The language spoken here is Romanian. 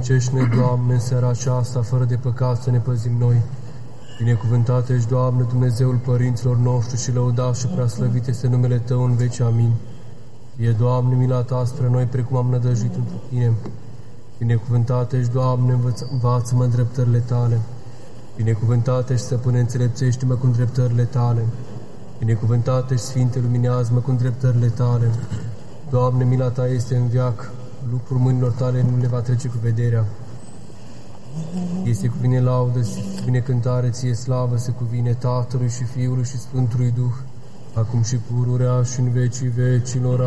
Miluiește-ne, Doamne, în seara aceasta, fără de păcat să ne păzim noi. Binecuvântat ești, Doamne, Dumnezeul părinților noștri și lăudat și preaslăvit este numele Tău în veci. Amin. Fie, Doamne, mila Ta spre noi, precum am nădăjduit întru Tine. Binecuvântat ești, Doamne, învață-mă în dreptările Tale. Binecuvântat ești, Stăpâne, înțelepțește-mă cu dreptările Tale. Binecuvântat ești, Sfinte, luminează-mă cu dreptările Tale. Doamne, mila Ta este în veac, lucrul mâinilor Tale nu le va trece cu vederea. Este cuvine laudă, se cuvine cântare, ție slavă, se cuvine Tatălui și Fiului și Sfântului Duh, acum și pururea și în vecii vecilor.